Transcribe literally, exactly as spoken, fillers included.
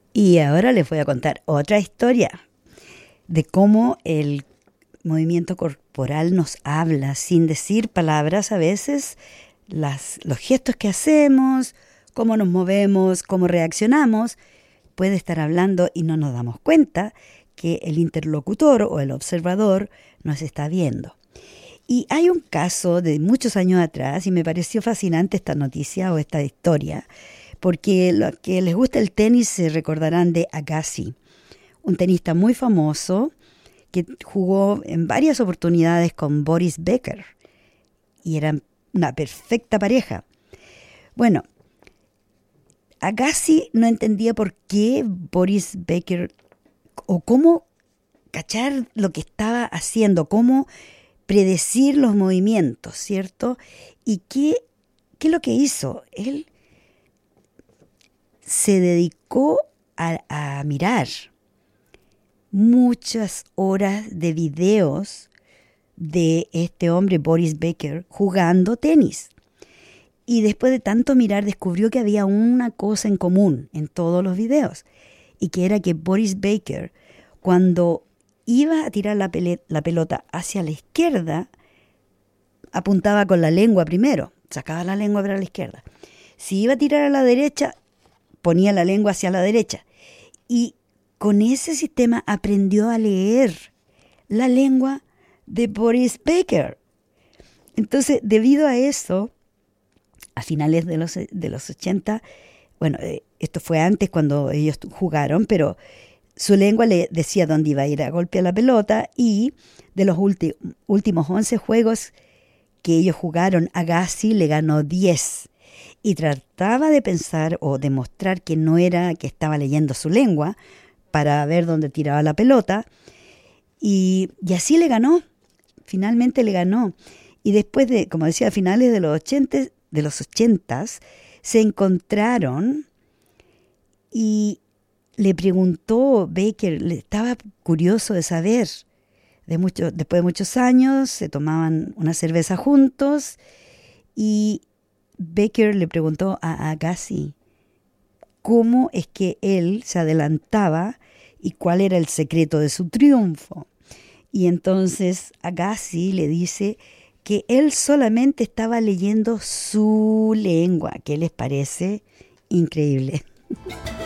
Y ahora les voy a contar otra historia de cómo el movimiento corporal nos habla sin decir palabras a veces, las, los gestos que hacemos, cómo nos movemos, cómo reaccionamos, puede estar hablando y no nos damos cuenta que el interlocutor o el observador nos está viendo. Y hay un caso de muchos años atrás y me pareció fascinante esta noticia o esta historia, porque los que les gusta el tenis se recordarán de Agassi, un tenista muy famoso que jugó en varias oportunidades con Boris Becker y eran una perfecta pareja. Bueno, Agassi no entendía por qué Boris Becker o cómo cachar lo que estaba haciendo, cómo predecir los movimientos, ¿cierto? ¿Y qué, qué es lo que hizo? Él se dedicó a, a mirar muchas horas de videos de este hombre, Boris Becker, jugando tenis. Y después de tanto mirar, descubrió que había una cosa en común en todos los videos, y que era que Boris Becker, cuando iba a tirar la, pele- la pelota hacia la izquierda, apuntaba con la lengua primero, sacaba la lengua para la izquierda. Si iba a tirar a la derecha, ponía la lengua hacia la derecha. Y con ese sistema aprendió a leer la lengua de Boris Becker. Entonces, debido a eso, a finales de los, de los ochenta, bueno, eh, esto fue antes cuando ellos jugaron, pero su lengua le decía dónde iba a ir a golpear la pelota, y de los ulti- últimos once juegos que ellos jugaron, Agassi le ganó diez. Y trataba de pensar o demostrar que no era que estaba leyendo su lengua para ver dónde tiraba la pelota. Y, y así le ganó. Finalmente le ganó. Y después de, como decía, a finales de los ochenta, de los ochentas, se encontraron y le preguntó Becker, le estaba curioso de saber. De mucho, después de muchos años se tomaban una cerveza juntos y Becker le preguntó a Agassi cómo es que él se adelantaba y cuál era el secreto de su triunfo. Y entonces Agassi le dice que él solamente estaba leyendo su lengua. ¿Qué les parece? Increíble.